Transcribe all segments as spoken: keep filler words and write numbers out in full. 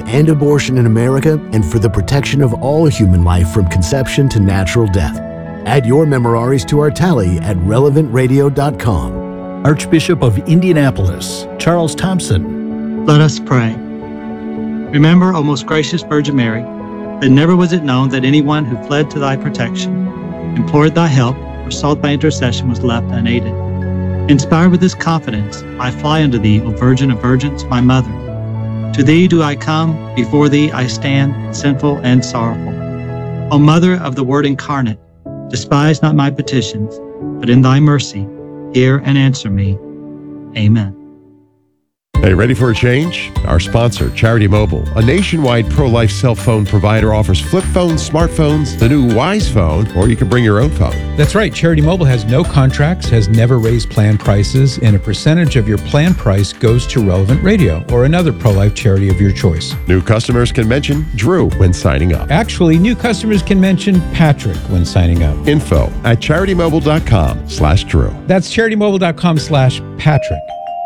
and abortion in America and for the protection of all human life from conception to natural death. Add your memoraries to our tally at relevant radio dot com. Archbishop of Indianapolis, Charles Thompson. Let us pray. Remember, O most gracious Virgin Mary, that never was it known that anyone who fled to thy protection, implored thy help, or sought thy intercession was left unaided. Inspired with this confidence, I fly unto thee, O Virgin of Virgins, my Mother. To thee do I come, before thee I stand, sinful and sorrowful. O Mother of the Word incarnate, despise not my petitions, but in thy mercy, hear and answer me. Amen. Hey, ready for a change? Our sponsor, Charity Mobile, a nationwide pro-life cell phone provider, offers flip phones, smartphones, the new Wise Phone, or you can bring your own phone. That's right. Charity Mobile has no contracts, has never raised plan prices, and a percentage of your plan price goes to Relevant Radio or another pro-life charity of your choice. New customers can mention Drew when signing up. Actually, new customers can mention Patrick when signing up. Info at charitymobile.com slash Drew. That's charitymobile.com slash Patrick.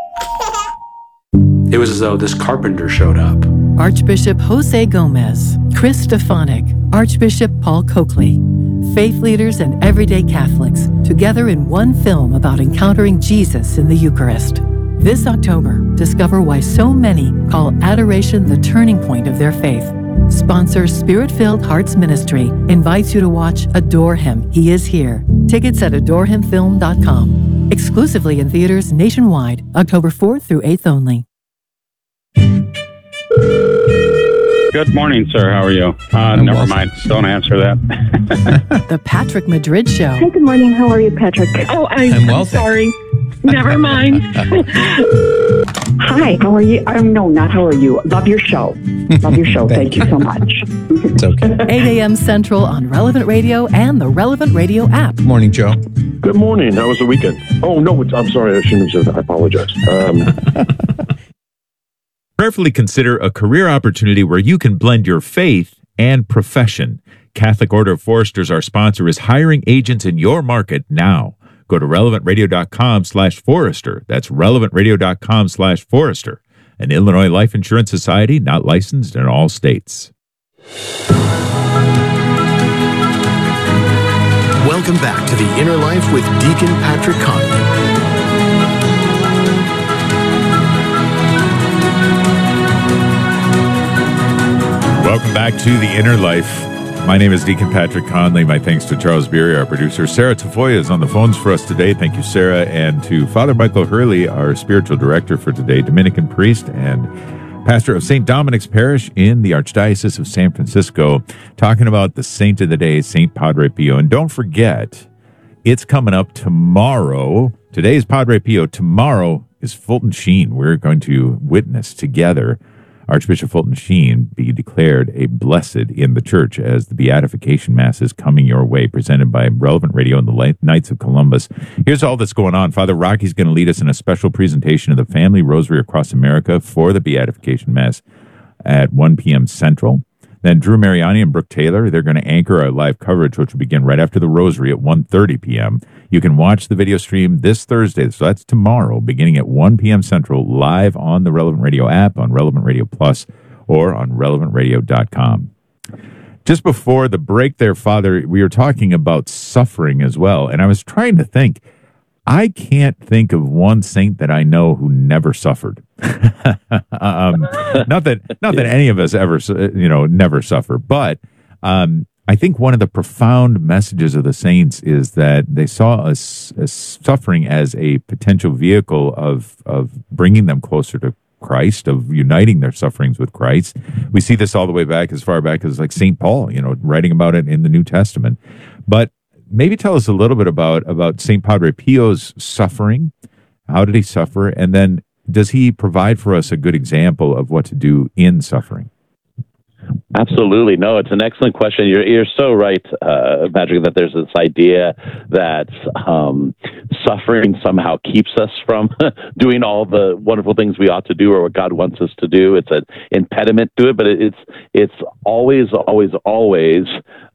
It was as though this carpenter showed up. Archbishop Jose Gomez, Chris Stefanik, Archbishop Paul Coakley, faith leaders and everyday Catholics together in one film about encountering Jesus in the Eucharist. This October, discover why so many call adoration the turning point of their faith. Sponsor Spirit-Filled Hearts Ministry invites you to watch Adore Him, He Is Here. Tickets at adore him film dot com. Exclusively in theaters nationwide, October fourth through eighth only. Good morning, sir. How are you? Uh, never well, mind. Don't answer that. The Patrick Madrid Show. Hey, good morning. How are you, Patrick? Oh, I'm, I'm well, sorry. Never mind. Hi, how are you? Um, no, not how are you. Love your show. Love your show. Thank, Thank you so much. It's okay. eight a.m. Central on Relevant Radio and the Relevant Radio app. Morning, Joe. Good morning. How was the weekend? Oh, no, it's, I'm sorry. I shouldn't have said that. I apologize. Um, Prayerfully consider a career opportunity where you can blend your faith and profession. Catholic Order of Foresters, our sponsor, is hiring agents in your market now. Go to relevant radio dot com slash forester. That's relevant radio dot com slash forester. An Illinois Life Insurance Society not licensed in all states. Welcome back to The Inner Life with Deacon Patrick Conley. Welcome back to The Inner Life. My name is Deacon Patrick Conley. My thanks to Charles Beery, our producer. Sarah Tafoya is on the phones for us today. Thank you, Sarah. And to Father Michael Hurley, our spiritual director for today, Dominican priest and pastor of Saint Dominic's Parish in the Archdiocese of San Francisco, talking about the saint of the day, Saint Padre Pio. And don't forget, it's coming up tomorrow. Today is Padre Pio. Tomorrow is Fulton Sheen. We're going to witness together Archbishop Fulton Sheen be declared a blessed in the church as the Beatification Mass is coming your way, presented by Relevant Radio and the Knights of Columbus. Here's all that's going on. Father Rocky's going to lead us in a special presentation of the Family Rosary across America for the Beatification Mass at one p.m. Central. Then Drew Mariani and Brooke Taylor, they're going to anchor our live coverage, which will begin right after the Rosary at one thirty p.m. You can watch the video stream this Thursday, so that's tomorrow, beginning at one p.m. Central, live on the Relevant Radio app, on Relevant Radio Plus, or on relevant radio dot com. Just before the break there, Father, we were talking about suffering as well, and I was trying to think, I can't think of one saint that I know who never suffered. um, not that, not that any of us ever, you know, never suffer, but um, I think one of the profound messages of the saints is that they saw us as suffering as a potential vehicle of of bringing them closer to Christ, of uniting their sufferings with Christ. We see this all the way back, as far back as like Saint Paul, you know, writing about it in the New Testament. But maybe tell us a little bit about, about Saint Padre Pio's suffering. How did he suffer? And then does he provide for us a good example of what to do in suffering? Absolutely. No, it's an excellent question. You're you're so right, uh, Patrick, that there's this idea that um, suffering somehow keeps us from doing all the wonderful things we ought to do or what God wants us to do. It's an impediment to it, but it's it's always, always, always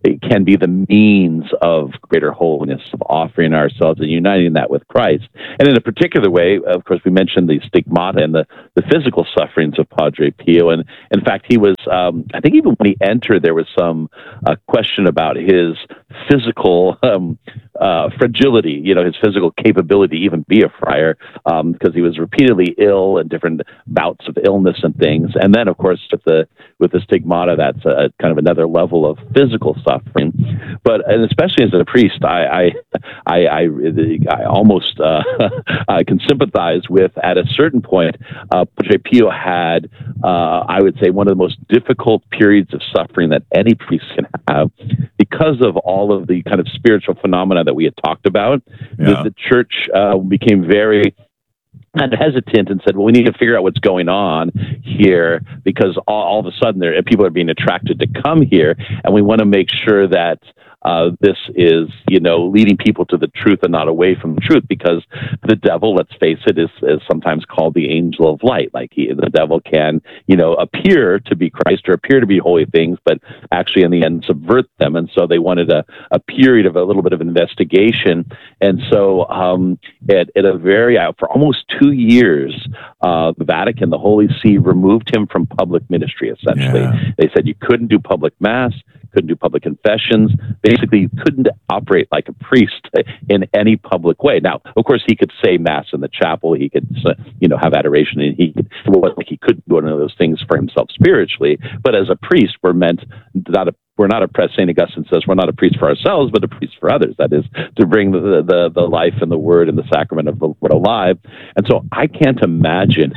it can be the means of greater holiness, of offering ourselves and uniting that with Christ. And in a particular way, of course, we mentioned the stigmata and the, the physical sufferings of Padre Pio. And in fact, he was, um, I think even when he entered, there was some uh, question about his physical um, uh, fragility, you know, his physical capability to even be a friar, um, because he was repeatedly ill and different bouts of illness and things. And then, of course, with the with the stigmata, that's a, kind of another level of physical suffering. But and especially as a priest, I I I, I, I almost uh, I can sympathize with. At a certain point, uh, Padre Pio had, uh, I would say, one of the most difficult periods of suffering that any priest can have, because of all of the kind of spiritual phenomena that we had talked about. Yeah. The, the church uh, became very and hesitant and said, well, we need to figure out what's going on here, because all, all of a sudden there, people are being attracted to come here, and we want to make sure that uh, this is, you know, leading people to the truth and not away from the truth, because the devil, let's face it, is, is sometimes called the angel of light. Like he, the devil can, you know, appear to be Christ or appear to be holy things, but actually in the end subvert them. And so they wanted a, a period of a little bit of investigation. And so um, at, at a very, uh, for almost two years, uh, the Vatican, the Holy See, removed him from public ministry, essentially. Yeah. They said you couldn't do public mass, couldn't do public confessions. Basically, you couldn't operate like a priest in any public way. Now, of course, he could say mass in the chapel. He could, you know, have adoration, and he could, well, he couldn't do one of those things for himself spiritually. But as a priest, we're meant not a We're not a priest. Saint Augustine says we're not a priest for ourselves, but a priest for others. That is, to bring the the, the life and the word and the sacrament of the Lord alive. And so I can't imagine,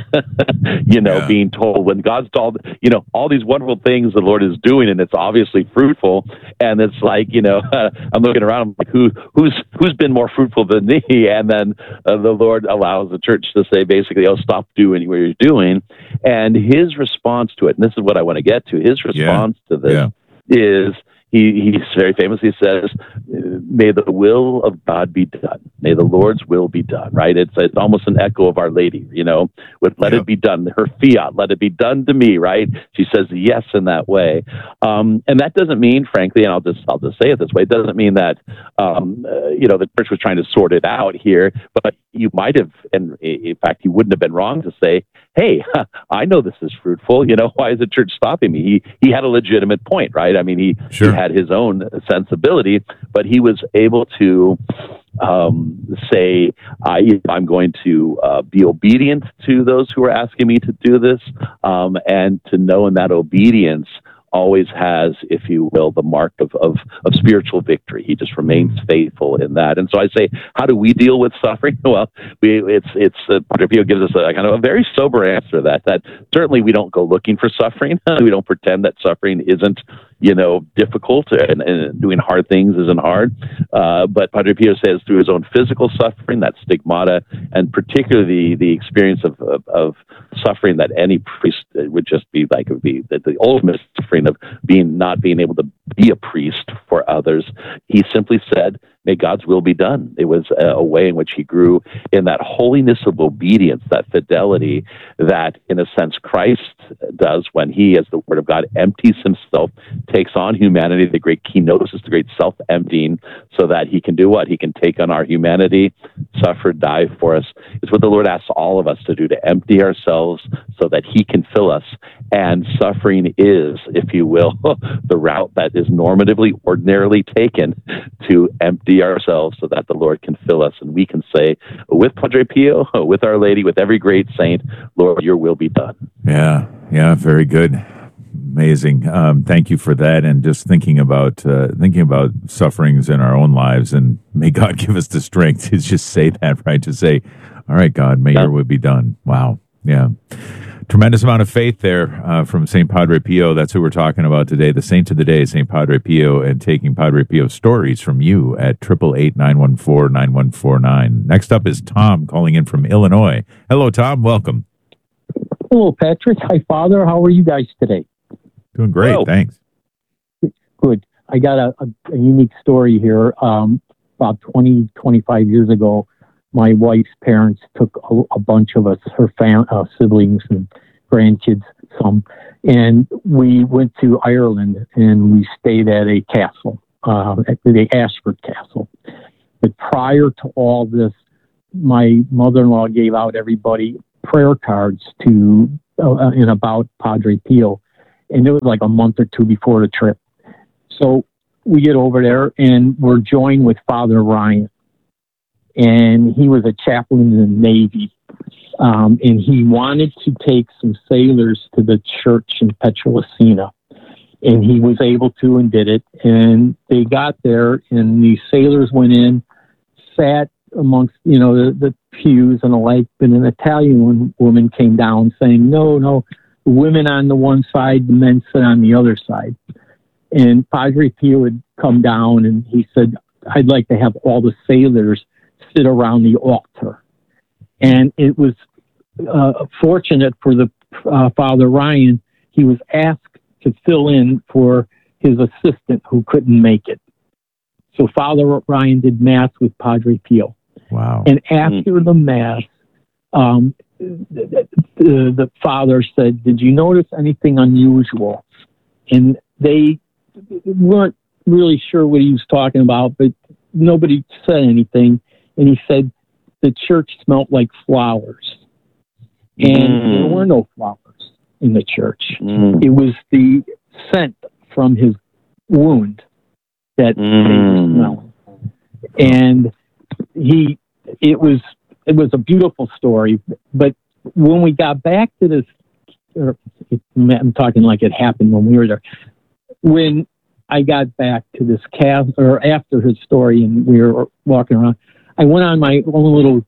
you know, yeah. being told when God's told, you know, all these wonderful things the Lord is doing, and it's obviously fruitful. And it's like, you know, I'm looking around, I'm like, who who's who's been more fruitful than me? And then uh, the Lord allows the church to say, basically, oh, stop doing what you're doing. And his response to it, and this is what I want to get to, his response yeah. to this. Yeah. is he, he very famously says, may the will of God be done. May the Lord's will be done, right? It's it's almost an echo of Our Lady, you know, with let yep. it be done, her fiat, let it be done to me, right? She says yes in that way. Um, and that doesn't mean, frankly, and I'll just, I'll just say it this way, it doesn't mean that, um, uh, you know, the church was trying to sort it out here, but you might have, and in fact, you wouldn't have been wrong to say, hey, I know this is fruitful. You know, why is the church stopping me? He he had a legitimate point, right? I mean, he, sure. he had his own sensibility, but he was able to um, say, I, I'm going to uh, be obedient to those who are asking me to do this, um, and to know in that obedience always has, if you will, the mark of, of, of spiritual victory. He just remains faithful in that. And so I say, how do we deal with suffering? Well, we, it's, it's, uh, Padre Pio gives us a kind of a very sober answer to that, that certainly we don't go looking for suffering. We don't pretend that suffering isn't, you know, difficult, and, and doing hard things isn't hard. Uh, but Padre Pio says through his own physical suffering, that stigmata, and particularly the experience of, of, of suffering that any priest would just be like, it would be the, the ultimate suffering of being, not being able to be a priest for others. He simply said, may God's will be done. It was a, a way in which he grew in that holiness of obedience, that fidelity that, in a sense, Christ does when he, as the Word of God, empties himself, takes on humanity, the great kenosis, the great self-emptying, so that he can do what? He can take on our humanity, suffer, die for us. It's what the Lord asks all of us to do, to empty ourselves so that he can fill us. And suffering is, if you will, the route that is normatively, ordinarily taken to empty ourselves so that the Lord can fill us. And we can say, with Padre Pio, with Our Lady, with every great saint, Lord, your will be done. Yeah, yeah, very good. Amazing. Um, thank you for that. And just thinking about uh, thinking about sufferings in our own lives, and may God give us the strength to just say that, right? To say, all right, God, may yeah. your will be done. Wow. Yeah. Tremendous amount of faith there uh, from Saint Padre Pio. That's who we're talking about today. The saint of the day, Saint Padre Pio, and taking Padre Pio stories from you at eight eight eight, nine one four, nine one four nine. Next up is Tom calling in from Illinois. Hello, Tom. Welcome. Hello, Patrick. Hi, Father. How are you guys today? Doing great. Hello. Thanks. Good. I got a, a, a unique story here. Um, about twenty, twenty-five years ago, my wife's parents took a, a bunch of us, her fam- uh, siblings and grandkids, some, and we went to Ireland and we stayed at a castle. uh, at the Ashford Castle. But prior to all this, my mother-in-law gave out everybody prayer cards to uh, in about Padre Pio, and it was like a month or two before the trip. So we get over there, and we're joined with Father Ryan, and he was a chaplain in the Navy, um, and he wanted to take some sailors to the church in Petrolacina, and he was able to and did it. And they got there, and the sailors went in, sat amongst, you know, the, the pews and the like, and an Italian woman came down saying, no, no, the women on the one side, the men sit on the other side. And Padre Pio had come down and he said, I'd like to have all the sailors sit around the altar. And it was uh, fortunate for the uh, Father Ryan, he was asked to fill in for his assistant who couldn't make it. So Father Ryan did Mass with Padre Pio. Wow. And after mm. the Mass, um, the, the, the father said, did you notice anything unusual? And they weren't really sure what he was talking about, but nobody said anything. And he said, the church smelled like flowers. And mm. there were no flowers in the church. Mm. It was the scent from his wound that mm. they were smelling. And he, it was, it was a beautiful story. But when we got back to this, or I'm talking like it happened when we were there. When I got back to this cast, or after his story, and we were walking around, I went on my own little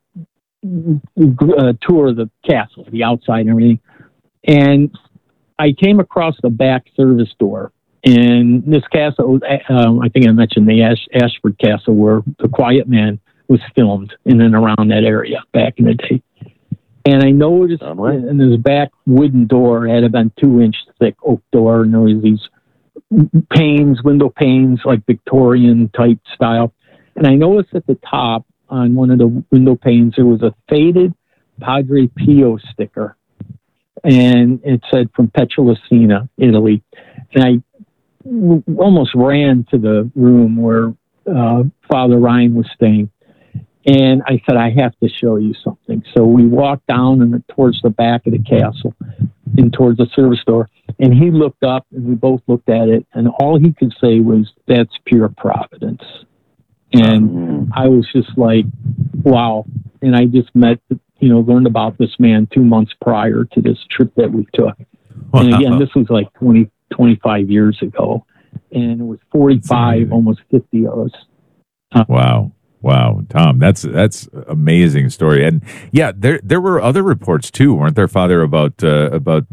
uh, tour of the castle, the outside and everything, and I came across the back service door. And this castle, um, I think I mentioned the Ash, Ashford Castle, where The Quiet Man was filmed in and around that area back in the day. And I noticed in this back wooden door, it had about two inch thick oak door, and there was these panes, window panes, like Victorian type style. And I noticed at the top on one of the window panes, there was a faded Padre Pio sticker. And it said from Petrolacina, Italy. And I w- almost ran to the room where uh, Father Ryan was staying. And I said, I have to show you something. So we walked down and towards the back of the castle and towards the service door. And he looked up and we both looked at it. And all he could say was, that's pure providence. And I was just like, wow. And I just met, you know, learned about this man two months prior to this trip that we took. Wow. And again, this was like twenty, twenty-five years ago. And it was forty-five, almost fifty of us. Uh, wow. Wow, Tom, that's that's amazing story. And yeah, there there were other reports too, weren't there, Father, about uh, about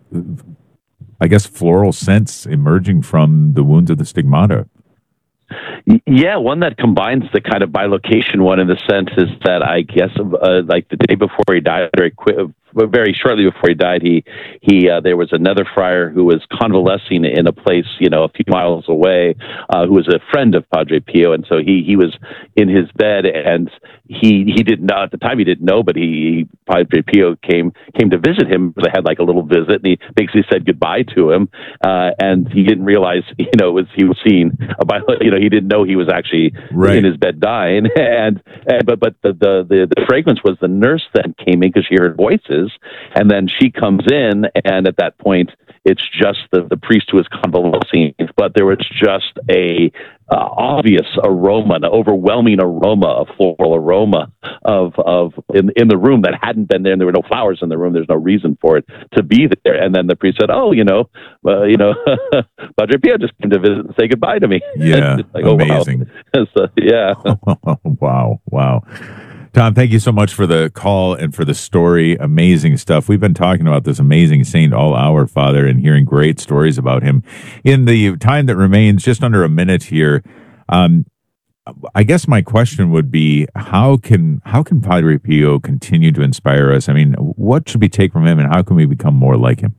I guess floral scents emerging from the wounds of the stigmata. Yeah, one that combines the kind of bilocation one in the sense is that I guess uh, like the day before he died, very quick, very shortly before he died, he he uh, there was another friar who was convalescing in a place, you know, a few miles away, uh, who was a friend of Padre Pio, and so he he was in his bed, and he he didn't know at the time, he didn't know, but he Padre Pio came came to visit him. They had like a little visit, and he basically said goodbye to him, uh, and he didn't realize, you know, it was he was seeing a bio, you know, he didn't know he was actually right in his bed dying, and, and but but the, the the the fragrance was the nurse then came in because she heard voices. And then she comes in, and at that point, it's just the, the priest who is convalescing. But there was just a uh, obvious aroma, an overwhelming aroma, a floral aroma of of in in the room that hadn't been there. And there were no flowers in the room. There's no reason for it to be there. And then the priest said, "Oh, you know, uh, you know, Padre Pio just came to visit and say goodbye to me." Yeah, like, amazing. Oh, wow. So, yeah. wow, wow. Tom, thank you so much for the call and for the story. Amazing stuff. We've been talking about this amazing saint all hour, Father, and hearing great stories about him. In the time that remains, just under a minute here, um, I guess my question would be, how can how can Padre Pio continue to inspire us? I mean, what should we take from him, and how can we become more like him?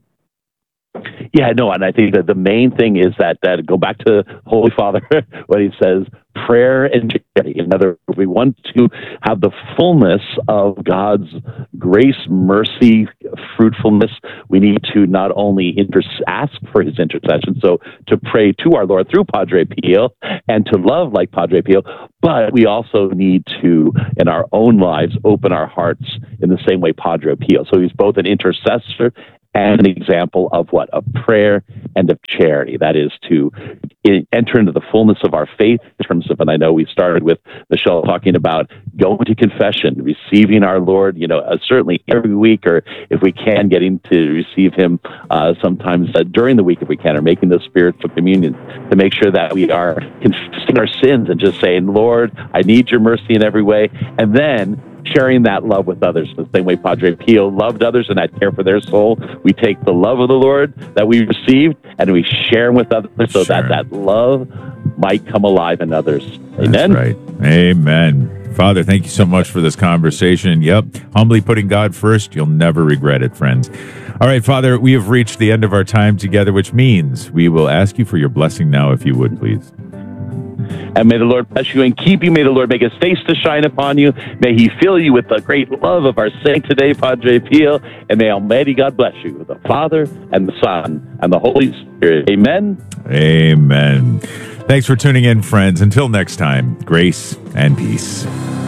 Yeah, no, and I think that the main thing is that, that go back to Holy Father when he says, prayer and charity. In other words, we want to have the fullness of God's grace, mercy, fruitfulness. We need to not only inter- ask for his intercession, so to pray to our Lord through Padre Pio and to love like Padre Pio, but we also need to, in our own lives, open our hearts in the same way Padre Pio. So he's both an intercessor and an example of what? Of prayer and of charity. That is to enter into the fullness of our faith in terms of, and I know we started with Michelle talking about going to confession, receiving our Lord, you know, uh, certainly every week, or if we can, getting to receive him uh, sometimes uh, during the week if we can, or making the spiritual communion to make sure that we are confessing our sins and just saying, Lord, I need your mercy in every way. And then sharing that love with others. The same way Padre Pio loved others and had care for their soul, we take the love of the Lord that we received and we share them with others so Sure. that that love might come alive in others. Amen. That's right. Amen. Father, thank you so much for this conversation. Yep. Humbly putting God first. You'll never regret it, friends. All right, Father, we have reached the end of our time together, which means we will ask you for your blessing now, if you would, please. And may the Lord bless you and keep you. May the Lord make his face to shine upon you. May he fill you with the great love of our saint today, Padre Pio. And may Almighty God bless you, the Father and the Son and the Holy Spirit. Amen. Amen. Thanks for tuning in, friends. Until next time, grace and peace.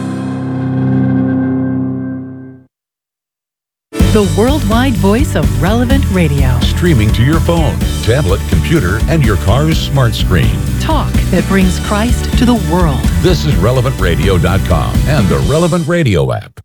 The worldwide voice of Relevant Radio. Streaming to your phone, tablet, computer, and your car's smart screen. Talk that brings Christ to the world. This is relevant radio dot com and the Relevant Radio app.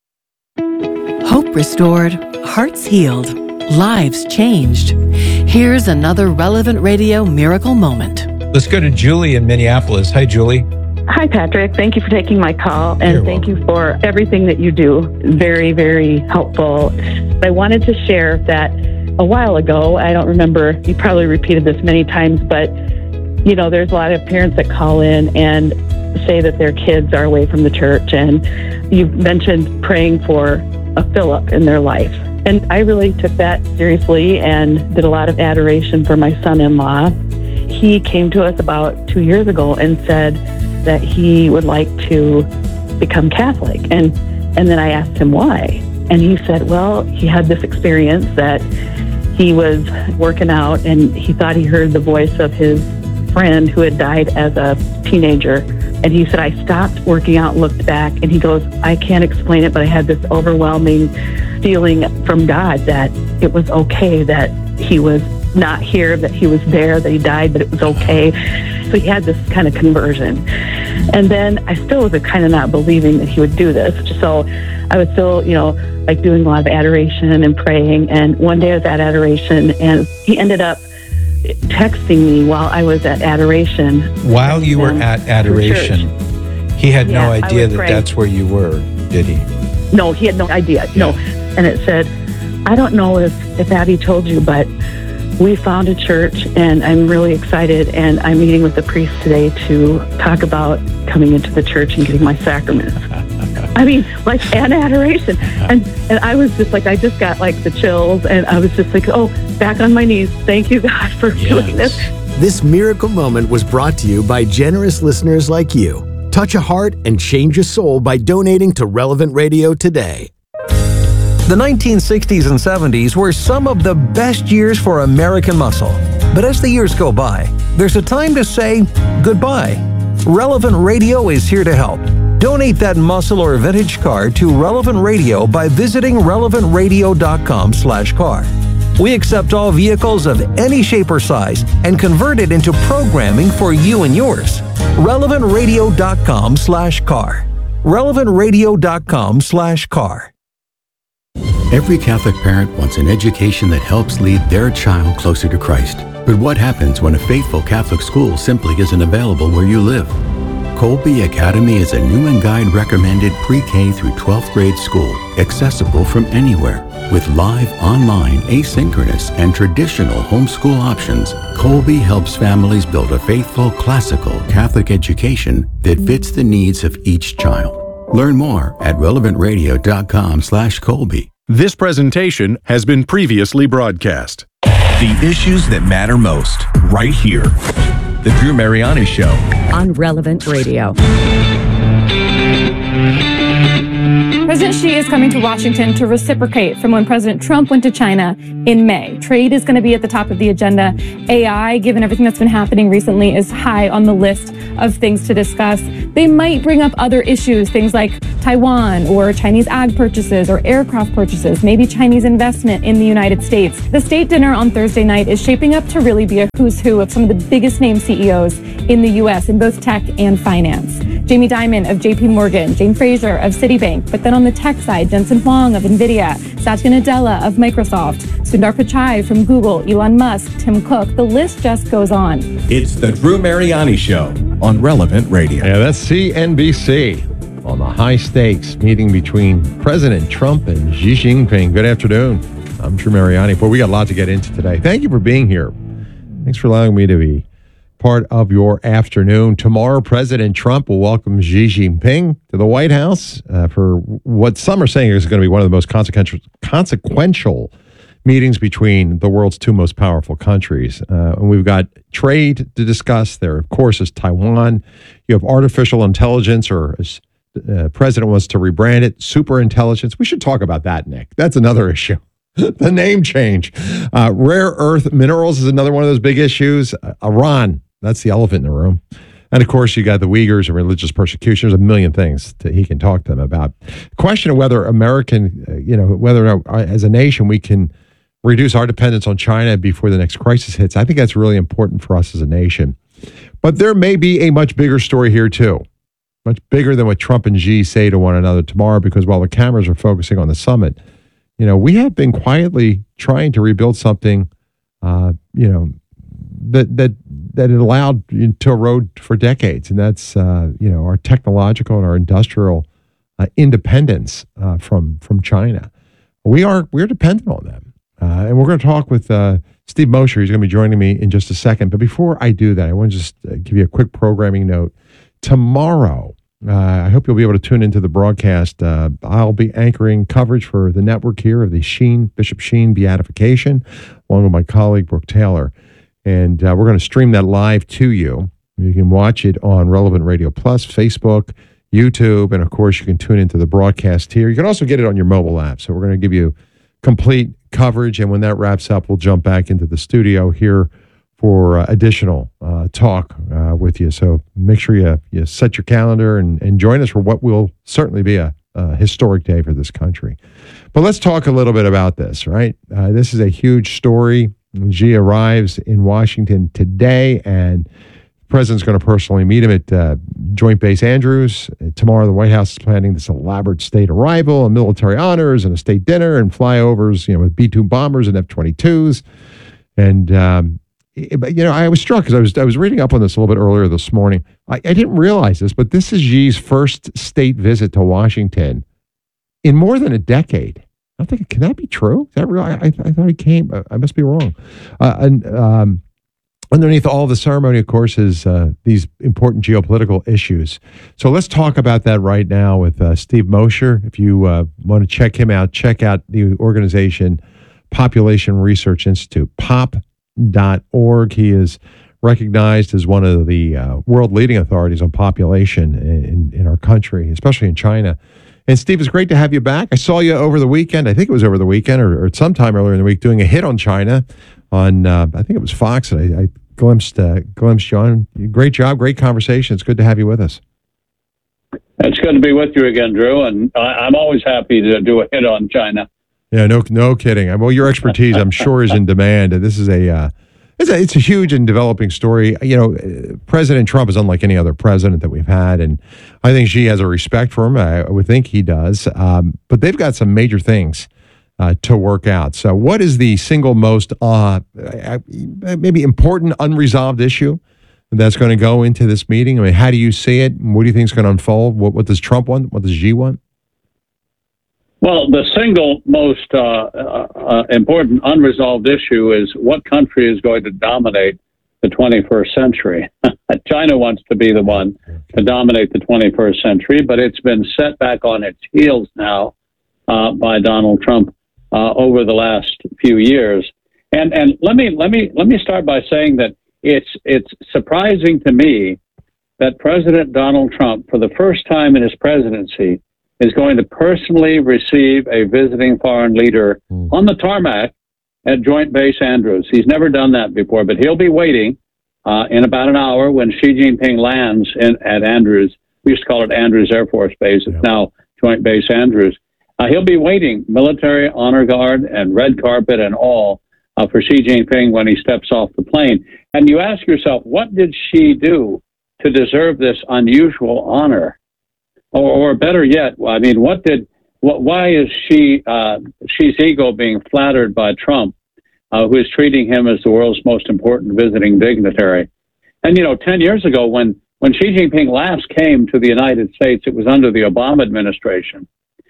Hope restored, hearts healed, lives changed. Here's another Relevant Radio miracle moment. Let's go to Julie in Minneapolis. Hi, Julie. Hi, Patrick. Thank you for taking my call, and You're thank you for everything that you do. Very, very helpful. I wanted to share that a while ago, I don't remember, you probably repeated this many times, but, you know, there's a lot of parents that call in and say that their kids are away from the church, and you mentioned praying for a fill-up in their life. And I really took that seriously and did a lot of adoration for my son-in-law. He came to us about two years ago and said that he would like to become Catholic. And, and then I asked him why. And he said, well, he had this experience that he was working out and he thought he heard the voice of his friend who had died as a teenager. And he said, I stopped working out, looked back, and he goes, I can't explain it, but I had this overwhelming feeling from God that it was okay that he was not here, that he was there, that he died, but it was okay. So he had this kind of conversion. And then I still was kind of not believing that he would do this. So I was still, you know, like doing a lot of adoration and praying. And one day I was at adoration and he ended up texting me while I was at adoration. While you were at adoration, he had Yeah, no I idea was that praying. that's where you were, did he? No, he had no idea. No. And it said, I don't know if, if Abby told you, but we found a church and I'm really excited, and I'm meeting with the priest today to talk about coming into the church and getting my sacraments. I mean, like, and adoration. And and I was just like, I just got like the chills, and I was just like, oh, back on my knees. Thank you, God, for doing this. This miracle moment was brought to you by generous listeners like you. Touch a heart and change a soul by donating to Relevant Radio today. The nineteen sixties and seventies were some of the best years for American muscle. But as the years go by, there's a time to say goodbye. Relevant Radio is here to help. Donate that muscle or vintage car to Relevant Radio by visiting relevant radio dot com slash car. We accept all vehicles of any shape or size and convert it into programming for you and yours. relevant radio dot com slash car. relevant radio dot com slash car. Every Catholic parent wants an education that helps lead their child closer to Christ. But what happens when a faithful Catholic school simply isn't available where you live? Colby Academy is a Newman Guide recommended pre-K through twelfth grade school, accessible from anywhere. With live, online, asynchronous, and traditional homeschool options, Colby helps families build a faithful, classical Catholic education that fits the needs of each child. Learn more at relevant radio dot com slash Colby. This presentation has been previously broadcast. The issues that matter most, right here. The Drew Mariani Show on Relevant Radio. President Xi is coming to Washington to reciprocate from when President Trump went to China in May. Trade is going to be at the top of the agenda. A I, given everything that's been happening recently, is high on the list of things to discuss. They might bring up other issues, things like Taiwan or Chinese ag purchases or aircraft purchases, maybe Chinese investment in the United States. The state dinner on Thursday night is shaping up to really be a who's who of some of the biggest name C E Os in the U S in both tech and finance. Jamie Dimon of J P Morgan, Jane Fraser of Citibank, but then on the tech side, Jensen Huang of NVIDIA, Satya Nadella of Microsoft, Sundar Pichai from Google, Elon Musk, Tim Cook. The list just goes on. It's the Drew Mariani Show on Relevant Radio. Yeah, that's C N B C on the high stakes meeting between President Trump and Xi Jinping. Good afternoon. I'm Drew Mariani. Boy, we got a lot to get into today. Thank you for being here. Thanks for allowing me to be part of your afternoon. Tomorrow, President Trump will welcome Xi Jinping to the White House uh, for what some are saying is going to be one of the most consequential, consequential meetings between the world's two most powerful countries. Uh, and we've got trade to discuss. There, of course, is Taiwan. You have artificial intelligence, or as the uh, president wants to rebrand it, super intelligence. We should talk about that, Nick. That's another issue. The name change. Uh, rare earth minerals is another one of those big issues. Uh, Iran. That's the elephant in the room. And of course, you got the Uyghurs and religious persecution. There's a million things that he can talk to them about. Question of whether American, uh, you know, whether or not, uh, as a nation we can reduce our dependence on China before the next crisis hits. I think that's really important for us as a nation. But there may be a much bigger story here too, much bigger than what Trump and Xi say to one another tomorrow. Because while the cameras are focusing on the summit, you know, we have been quietly trying to rebuild something, uh, you know, that that that it allowed to erode for decades, and that's uh, you know, our technological and our industrial uh, independence uh, from from China. We are we're dependent on them, uh, and we're going to talk with uh, Steve Mosher. He's going to be joining me in just a second. But before I do that, I want to just uh, give you a quick programming note. Tomorrow, uh, I hope you'll be able to tune into the broadcast. Uh, I'll be anchoring coverage for the network here of the Sheen Bishop Sheen beatification, along with my colleague Brooke Taylor. And uh, we're going to stream that live to you. You can watch it on Relevant Radio Plus, Facebook, YouTube, and of course you can tune into the broadcast here. You can also get it on your mobile app. So we're going to give you complete coverage, and when that wraps up, we'll jump back into the studio here for uh, additional uh, talk uh, with you. So make sure you you set your calendar and, and join us for what will certainly be a, a historic day for this country. But let's talk a little bit about this, right? Uh, this is a huge story. Xi arrives in Washington today, and the president's going to personally meet him at uh, Joint Base Andrews. Tomorrow, the White House is planning this elaborate state arrival and military honors and a state dinner and flyovers, you know, with B two bombers and F twenty-twos. And, um, it, you know, I was struck because I was, I was reading up on this a little bit earlier this morning. I, I didn't realize this, but this is Xi's first state visit to Washington in more than a decade. I'm thinking, can that be true? Is that real? I, I, I thought he came. I must be wrong. Uh, and um, underneath all the ceremony, of course, is uh, these important geopolitical issues. So let's talk about that right now with uh, Steve Mosher. If you uh, want to check him out, check out the organization Population Research Institute, pop dot org. He is recognized as one of the uh, world leading authorities on population in, in our country, especially in China. And Steve, it's great to have you back. I saw you over the weekend. I think it was over the weekend or, or sometime earlier in the week doing a hit on China on, uh, I think it was Fox. I, I glimpsed, uh, glimpsed you on. Great job, great conversation. It's good to have you with us. It's good to be with you again, Drew. And I, I'm always happy to do a hit on China. Yeah, no, no kidding. Well, your expertise, I'm sure, is in demand. This is a, uh, it's a, it's a huge and developing story. You know, President Trump is unlike any other president that we've had, and I think Xi has a respect for him. I would think he does. Um, but they've got some major things uh, to work out. So, what is the single most uh, maybe important unresolved issue that's going to go into this meeting? I mean, how do you see it? What do you think is going to unfold? What, what does Trump want? What does Xi want? Well, the single most uh, uh, important unresolved issue is what country is going to dominate the twenty-first century. China wants to be the one to dominate the twenty-first century, but it's been set back on its heels now uh, by Donald Trump uh, over the last few years. And and let me let me let me start by saying that it's it's surprising to me that President Donald Trump, for the first time in his presidency, is going to personally receive a visiting foreign leader mm. on the tarmac at Joint Base Andrews. He's never done that before, but he'll be waiting uh, in about an hour when Xi Jinping lands in, at Andrews. We used to call it Andrews Air Force Base. It's yeah. now Joint Base Andrews. Uh, he'll be waiting, military honor guard and red carpet and all, uh, for Xi Jinping when he steps off the plane. And you ask yourself, what did Xi do to deserve this unusual honor? Or, or better yet, I mean, what did, what, why is she, uh, Xi's ego being flattered by Trump, uh, who is treating him as the world's most important visiting dignitary? And, you know, ten years ago, when, when Xi Jinping last came to the United States, it was under the Obama administration.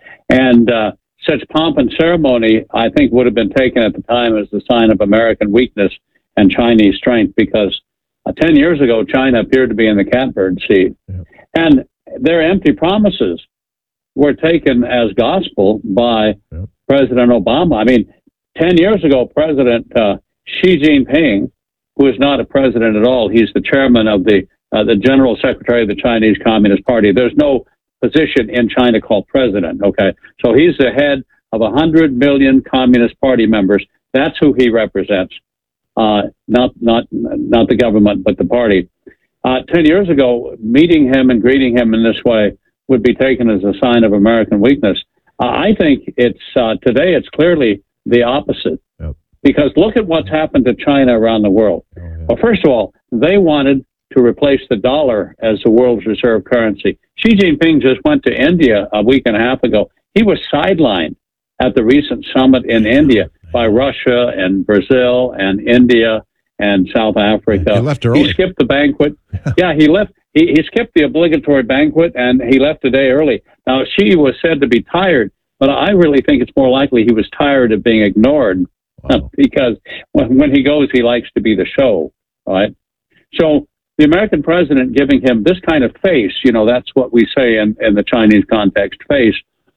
And uh, such pomp and ceremony, I think, would have been taken at the time as the sign of American weakness and Chinese strength, because uh, ten years ago, China appeared to be in the catbird seat. Yeah. And their empty promises were taken as gospel by yeah. President Obama. I mean, ten years ago, President uh, Xi Jinping, who is not a president at all, he's the chairman of the uh, the general secretary of the Chinese Communist Party. There's no position in China called president, okay? So he's the head of one hundred million Communist Party members. That's who he represents, uh, not not not the government, but the party. Uh, ten years ago, meeting him and greeting him in this way would be taken as a sign of American weakness. Uh, I think it's uh, today it's clearly the opposite. Yep. Because look at what's happened to China around the world. Oh, yeah. Well, first of all, they wanted to replace the dollar as the world's reserve currency. Xi Jinping just went to India a week and a half ago. He was sidelined at the recent summit in India by Russia and Brazil and India and South Africa. He left early. He skipped the banquet. yeah, he left. He, he skipped the obligatory banquet, and he left a day early. Now, Xi was said to be tired, but I really think it's more likely he was tired of being ignored. Wow. Because when, when he goes, he likes to be the show, right? So the American president giving him this kind of face, you know, that's what we say in, in the Chinese context, face,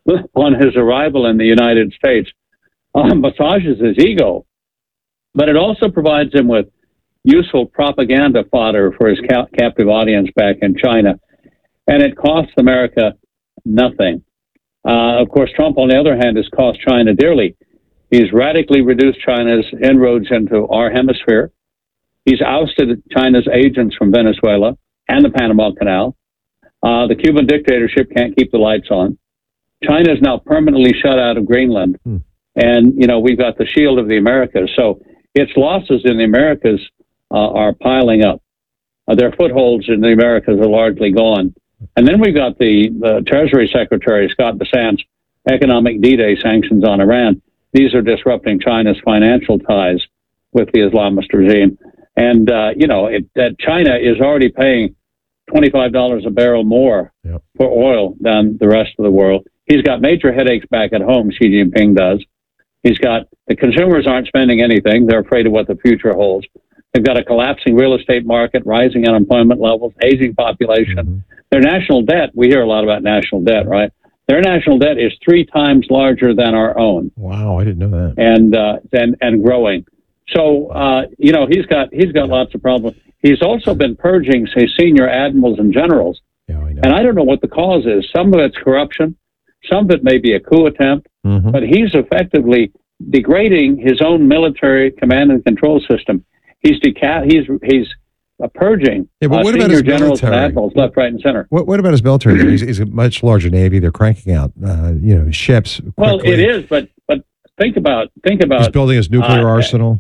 on his arrival in the United States, uh, massages his ego. But it also provides him with useful propaganda fodder for his ca- captive audience back in China. And it costs America nothing. Uh, of course, Trump, on the other hand, has cost China dearly. He's radically reduced China's inroads into our hemisphere. He's ousted China's agents from Venezuela and the Panama Canal. Uh, the Cuban dictatorship can't keep the lights on. China is now permanently shut out of Greenland. Hmm. And, you know, we've got the shield of the Americas. So its losses in the Americas uh, are piling up. Uh, their footholds in the Americas are largely gone. And then we've got the, the Treasury Secretary, Scott Bessant's economic D-Day sanctions on Iran. These are disrupting China's financial ties with the Islamist regime. And, uh, you know, it, uh, China is already paying twenty-five dollars a barrel more yep. for oil than the rest of the world. He's got major headaches back at home, Xi Jinping does. He's got, the consumers aren't spending anything. They're afraid of what the future holds. They've got a collapsing real estate market, rising unemployment levels, aging population. Mm-hmm. Their national debt, we hear a lot about national debt, right? Their national debt is three times larger than our own. Wow, I didn't know that. And, uh, and, and growing. So, uh, you know, he's got he's got yeah. lots of problems. He's also been purging, say, senior admirals and generals. Yeah, I know. And I don't know what the cause is. Some of it's corruption. Some of it may be a coup attempt. Mm-hmm. But he's effectively degrading his own military command and control system. He's deca- he's he's uh, purging yeah, but uh, what senior about his generals military? and admirals left, right, and center. What, what about his military? he's, he's a much larger Navy. They're cranking out, uh, you know, ships quickly. Well, it is, but but think about think about. He's building his nuclear uh, arsenal.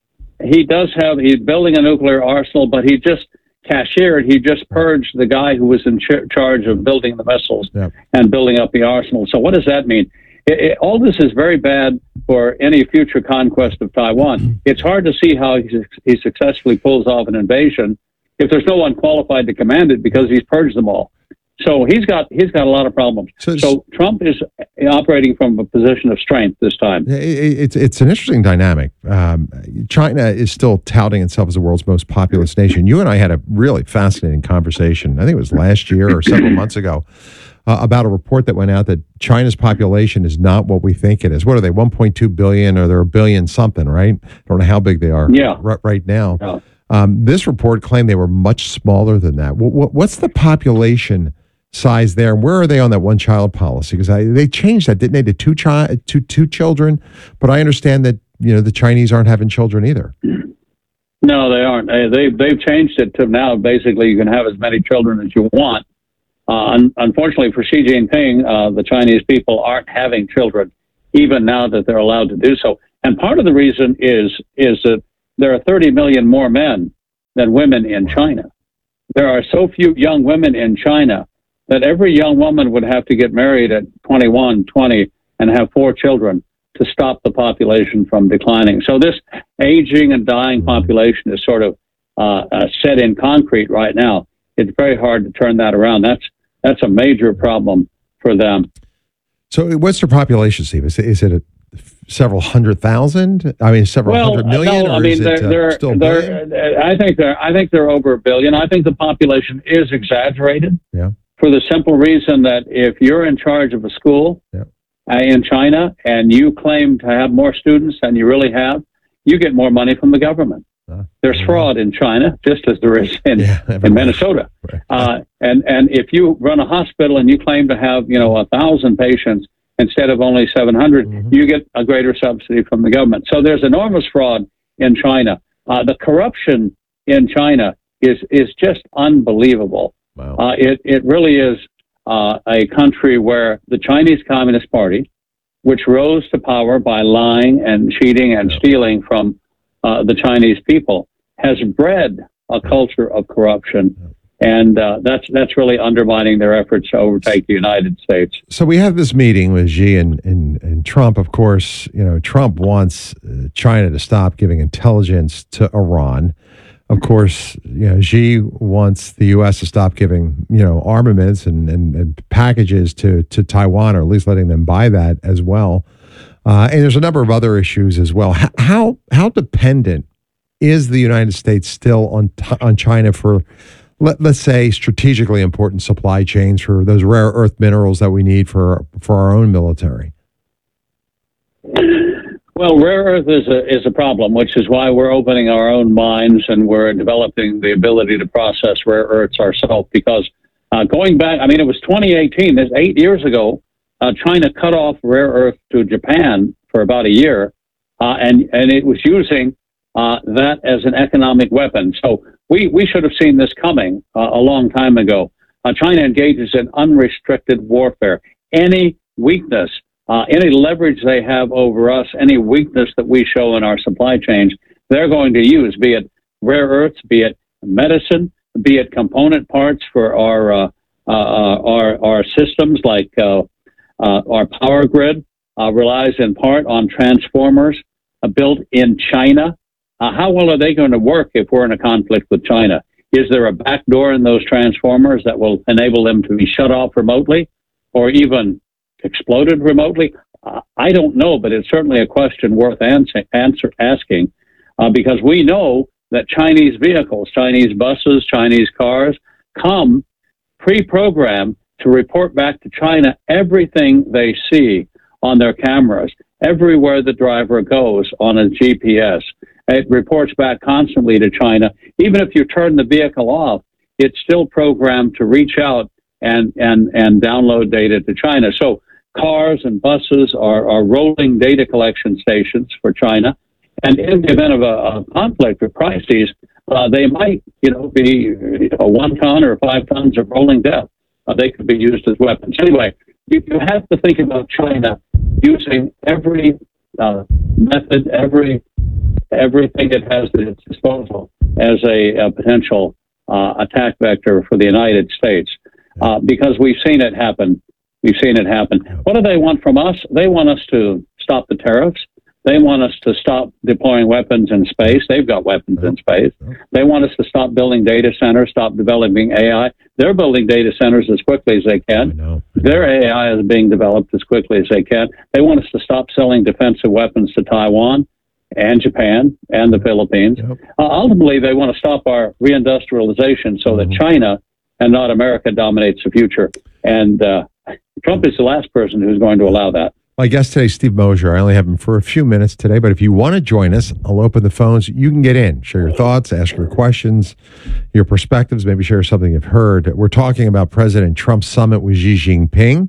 He does have, he's building a nuclear arsenal, but he just cashiered, he just purged the guy who was in ch- charge of building the missiles yep. and building up the arsenal. So what does that mean? It, it, all this is very bad for any future conquest of Taiwan. It's hard to see how he, he successfully pulls off an invasion if there's no one qualified to command it because he's purged them all. So he's got he's got a lot of problems. So, so Trump is operating from a position of strength this time. It's it's an interesting dynamic. Um, China is still touting itself as the world's most populous nation. You and I had a really fascinating conversation. I think it was last year or several months ago uh, about a report that went out that China's population is not what we think it is. What are they? one point two billion, or they're a billion something, right? I don't know how big they are. Yeah. right, right now. Yeah. Um, this report claimed they were much smaller than that. What, what, what's the population size there, and where are they on that one-child policy? Because they changed that, didn't they, to two, chi- to two children? But I understand that, you know, the Chinese aren't having children either. No, they aren't. They, they've, they've changed it to now basically you can have as many children as you want. Uh, un- unfortunately for Xi Jinping, uh, the Chinese people aren't having children, even now that they're allowed to do so. And part of the reason is is that there are thirty million more men than women in China. There are so few young women in China that every young woman would have to get married at twenty-one, twenty, and have four children to stop the population from declining. So this aging and dying population is sort of uh, uh, set in concrete right now. It's very hard to turn that around. That's that's a major problem for them. So what's their population, Steve? Is it, is it a several hundred thousand? I mean, several well, hundred million? No, or I mean, is they're, it, uh, they're, still a they're, billion? I think they're, I think they're over a billion. I think the population is exaggerated. Yeah. For the simple reason that if you're in charge of a school yeah. uh, in China and you claim to have more students than you really have, you get more money from the government. Uh, There's yeah. fraud in China, just as there is in, yeah, in Minnesota. Right. Uh, and and if you run a hospital and you claim to have, you know, a thousand patients instead of only seven hundred, mm-hmm. you get a greater subsidy from the government. So there's enormous fraud in China. Uh, the corruption in China is is just unbelievable. Wow. Uh, it it really is uh, a country where the Chinese Communist Party, which rose to power by lying and cheating and yeah. stealing from uh, the Chinese people, has bred a culture of corruption. Yeah. And uh, that's that's really undermining their efforts to overtake the United States. So we have this meeting with Xi and, and, and Trump. Of course, you know, Trump wants uh, China to stop giving intelligence to Iran. Of course, you know, Xi wants the U S to stop giving, you know, armaments and, and, and packages to, to Taiwan, or at least letting them buy that as well. Uh, and there's a number of other issues as well. How how, how dependent is the United States still on on China for, let, let's say, strategically important supply chains for those rare earth minerals that we need for for our own military? Well, rare earth is a is a problem, which is why we're opening our own mines and we're developing the ability to process rare earths ourselves. Because uh, going back, I mean, it was twenty eighteen, that's eight years ago, uh, China cut off rare earth to Japan for about a year, uh, and, and it was using uh, that as an economic weapon. So we, we should have seen this coming uh, a long time ago. Uh, China engages in unrestricted warfare. Any weakness Uh, any leverage they have over us, any weakness that we show in our supply chains, they're going to use, be it rare earths, be it medicine, be it component parts for our uh, uh, our, our systems, like uh, uh, our power grid uh, relies in part on transformers uh, built in China. Uh, how well are they going to work if we're in a conflict with China? Is there a back door in those transformers that will enable them to be shut off remotely, or even exploded remotely? Uh, I don't know, but it's certainly a question worth answer, answer, asking uh, because we know that Chinese vehicles, Chinese buses, Chinese cars come pre-programmed to report back to China everything they see on their cameras, everywhere the driver goes on a G P S. It reports back constantly to China. Even if you turn the vehicle off, it's still programmed to reach out and, and, and download data to China. So cars and buses are, are rolling data collection stations for China. And in the event of a, a conflict or crises, uh, they might, you know, be you know, one ton or five tons of rolling death. Uh, they could be used as weapons. Anyway, you, you have to think about China using every uh, method, every everything it has at its disposal as a, a potential uh, attack vector for the United States, uh, because we've seen it happen. We've seen it happen. What do they want from us? They want us to stop the tariffs. They want us to stop deploying weapons in space. They've got weapons in space. They want us to stop building data centers, stop developing A I. They're building data centers as quickly as they can. Their A I is being developed as quickly as they can. They want us to stop selling defensive weapons to Taiwan and Japan and the Philippines. Yep. Uh, ultimately, they want to stop our reindustrialization so mm-hmm. that China and not America dominates the future. And uh, Trump is the last person who's going to allow that. My guest today, Steve Mosher. I only have him for a few minutes today, but if you want to join us, I'll open the phones. You can get in, share your thoughts, ask your questions, your perspectives, maybe share something you've heard. We're talking about President Trump's summit with Xi Jinping,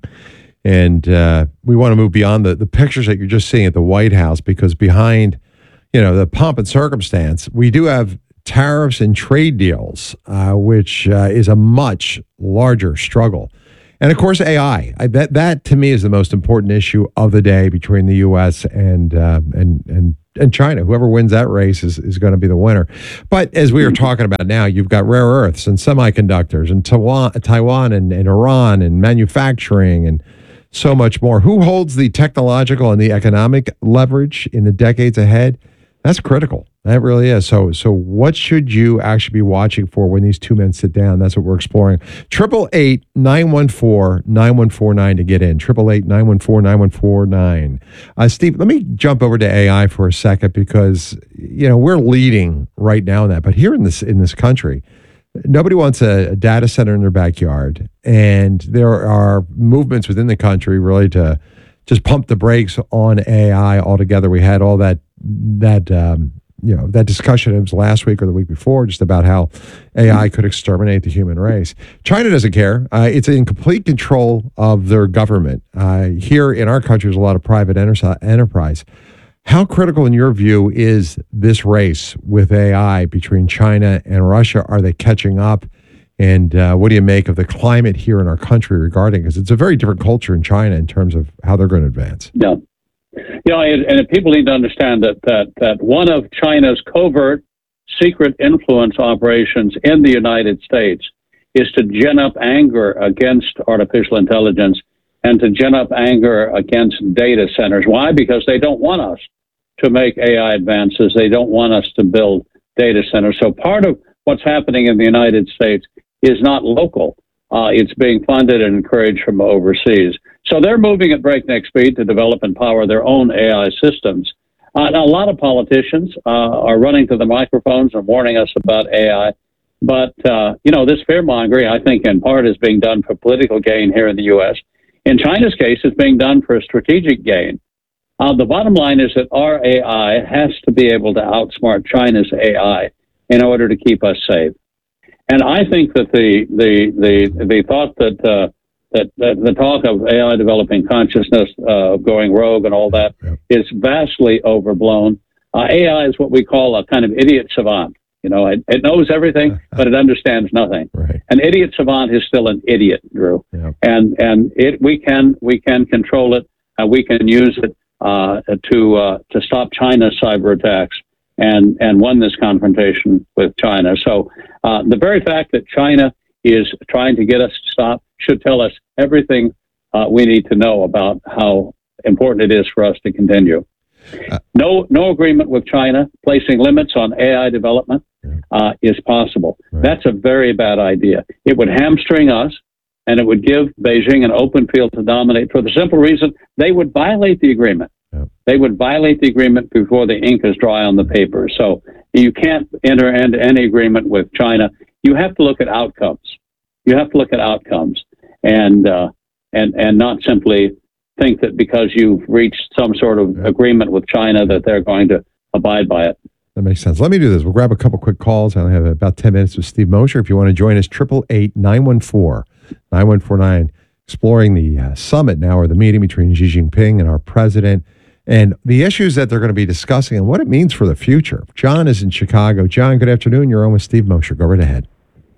and uh, we want to move beyond the, the pictures that you're just seeing at the White House, because behind, you know, the pomp and circumstance, we do have tariffs and trade deals, uh, which uh, is a much larger struggle. And of course, A I. I, that that to me is the most important issue of the day between the U S and uh, and and and China. Whoever wins that race is, is going to be the winner. But as we are talking about now, you've got rare earths and semiconductors and Taiwan, Taiwan and, and Iran and manufacturing and so much more. Who holds the technological and the economic leverage in the decades ahead? That's critical. That really is. So, so what should you actually be watching for when these two men sit down? That's what we're exploring. Triple eight nine one four nine one four nine to get in. Triple eight nine one four nine one four nine. Uh, Steve, let me jump over to A I for a second, because you know we're leading right now in that. But here in this in this country, nobody wants a, a data center in their backyard, and there are movements within the country really to just pump the brakes on A I altogether. We had all that that. Um, You know, that discussion, it was last week or the week before, just about how A I could exterminate the human race. China doesn't care. Uh, it's in complete control of their government. Uh, here in our country, there's a lot of private enter- enterprise. How critical, in your view, is this race with A I between China and Russia? Are they catching up? And uh, what do you make of the climate here in our country regarding, because it's a very different culture in China in terms of how they're going to advance? Yeah. You know, and, and people need to understand that, that that one of China's covert secret influence operations in the United States is to gin up anger against artificial intelligence and to gin up anger against data centers. Why? Because they don't want us to make A I advances. They don't want us to build data centers. So part of what's happening in the United States is not local. Uh, it's being funded and encouraged from overseas. So they're moving at breakneck speed to develop and power their own A I systems. Uh, now, a lot of politicians uh, are running to the microphones and warning us about A I. But, uh, you know, this fear-mongering, I think, in part is being done for political gain here in the U S. In China's case, it's being done for a strategic gain. Uh, the bottom line is that our A I has to be able to outsmart China's A I in order to keep us safe. And I think that the the the, the thought that, uh, that that the talk of A I developing consciousness, uh, going rogue, and all that yeah. is vastly overblown. Uh, A I is what we call a kind of idiot savant. You know, it, it knows everything, but it understands nothing. Right. An idiot savant is still an idiot, Drew. Yeah. And and it we can we can control it, and we can use it uh, to uh, to stop China's cyber attacks. And, and won this confrontation with China. So uh, the very fact that China is trying to get us to stop should tell us everything uh, we need to know about how important it is for us to continue. Uh, no, no agreement with China placing limits on A I development uh, is possible. Right. That's a very bad idea. It would hamstring us, and it would give Beijing an open field to dominate for the simple reason they would violate the agreement. They would violate the agreement before the ink is dry on the paper. So you can't enter into any agreement with China. You have to look at outcomes. You have to look at outcomes, and uh, and and not simply think that because you've reached some sort of agreement with China that they're going to abide by it. That makes sense. Let me do this. We'll grab a couple quick calls. I only have about ten minutes with Steve Mosher. If you want to join us, triple eight nine one four nine one four nine. Exploring the uh, summit now, or the meeting between Xi Jinping and our president, and the issues that they're going to be discussing and what it means for the future. John is in Chicago. John, good afternoon. You're on with Steve Mosher. Go right ahead.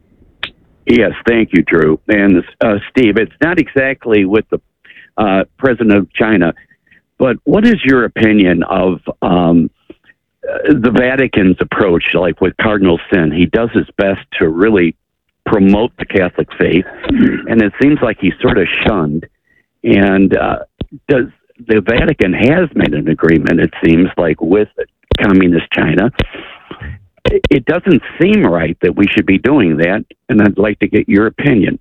Yes, thank you, Drew. And uh, Steve, it's not exactly with the uh, president of China, but what is your opinion of um, the Vatican's approach, like with Cardinal Sin? He does his best to really promote the Catholic faith, and it seems like he's sort of shunned. And uh, does the Vatican has made an agreement, it seems like, with communist China. It doesn't seem right that we should be doing that, and I'd like to get your opinion.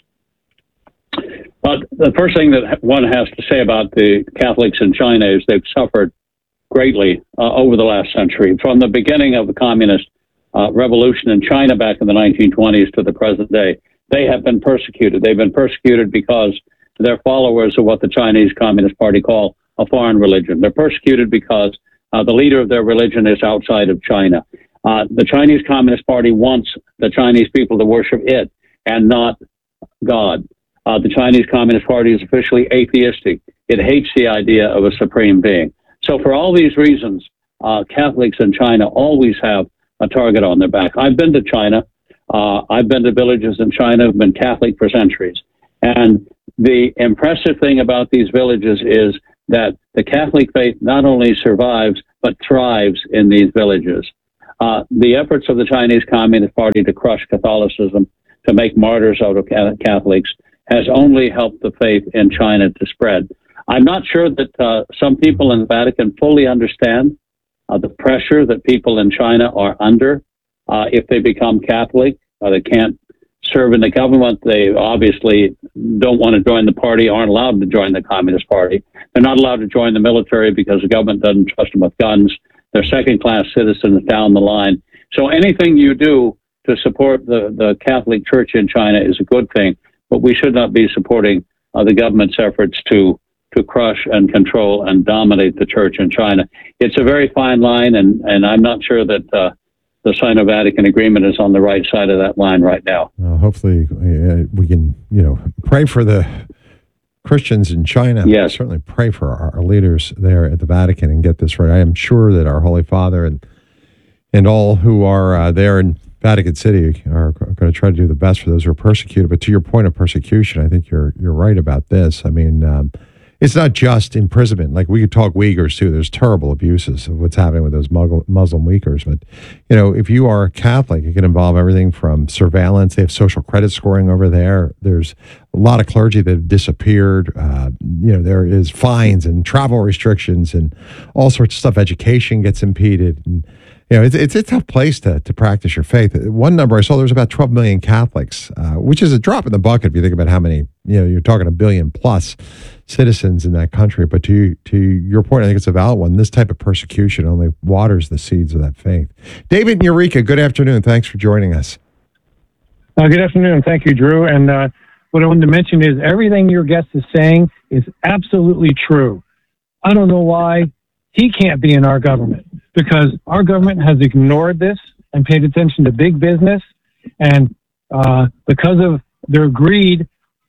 Well, the first thing that one has to say about the Catholics in China is they've suffered greatly uh, over the last century. From the beginning of the communist uh, revolution in China back in the nineteen twenties to the present day, they have been persecuted. They've been persecuted because they're followers of what the Chinese Communist Party call a foreign religion. They're persecuted because uh, the leader of their religion is outside of China. Uh, the Chinese Communist Party wants the Chinese people to worship it and not God. Uh, the Chinese Communist Party is officially atheistic. It hates the idea of a supreme being. So for all these reasons, uh, Catholics in China always have a target on their back. I've been to China. Uh, I've been to villages in China, have been Catholic for centuries. And the impressive thing about these villages is that the Catholic faith not only survives, but thrives in these villages. Uh, the efforts of the Chinese Communist Party to crush Catholicism, to make martyrs out of Catholics, has only helped the faith in China to spread. I'm not sure that uh, some people in the Vatican fully understand uh, the pressure that people in China are under uh, if they become Catholic. Uh, they can't serve in the government. They obviously don't want to join the party, aren't allowed to join the Communist Party. They're not allowed to join the military because the government doesn't trust them with guns. They're second-class citizens down the line. So anything you do to support the, the Catholic Church in China is a good thing, but we should not be supporting uh, the government's efforts to to crush and control and dominate the church in China. It's a very fine line, and, and I'm not sure that uh, the Sino-Vatican agreement is on the right side of that line right now. Uh, hopefully uh, we can, you know, pray for the Christians in China. Yes. Certainly pray for our, our leaders there at the Vatican and get this right. I am sure that our Holy Father and and all who are uh, there in Vatican City are going to try to do the best for those who are persecuted. But to your point of persecution, I think you're you're right about this. I mean, um, it's not just imprisonment. Like, we could talk Uyghurs too. There's terrible abuses of what's happening with those Muslim Uyghurs. But, you know, if you are a Catholic, it can involve everything from surveillance. They have social credit scoring over there. There's a lot of clergy that have disappeared. Uh, you know, there is fines and travel restrictions and all sorts of stuff. Education gets impeded. And, you know, it's, it's a tough place to, to practice your faith. One number I saw, there's about twelve million Catholics, uh, which is a drop in the bucket if you think about how many, you know, you're talking a billion plus citizens in that country. But to to your point, I think it's a valid one. This type of persecution only waters the seeds of that faith. David in Eureka, good afternoon. Thanks for joining us. Uh, good afternoon. Thank you, Drew. And uh, what I wanted to mention is everything your guest is saying is absolutely true. I don't know why he can't be in our government, because our government has ignored this and paid attention to big business. And uh, because of their greed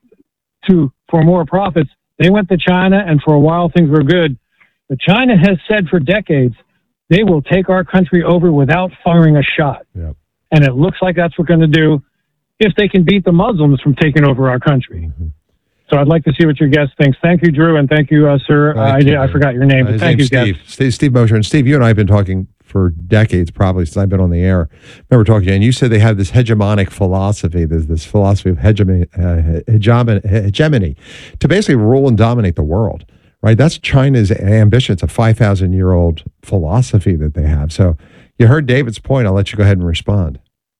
to for more profits, they went to China, and for a while things were good. But China has said for decades they will take our country over without firing a shot. Yep. And it looks like that's what we're going to do if they can beat the Muslims from taking over our country. Mm-hmm. So I'd like to see what your guest thinks. Thank you, Drew, and thank you, uh, sir. Uh, I, did, I forgot your name, Uh, but his thank you, name's guest. Steve. Steve, Steve Mosher. And Steve, you and I have been talking for decades, probably since I've been on the air. Remember talking to you, and you said they have this hegemonic philosophy, this, this philosophy of hegemony, uh, hegemony, hegemony to basically rule and dominate the world, right? That's China's ambition. It's a five thousand year old philosophy that they have. So you heard David's point. I'll let you go ahead and respond.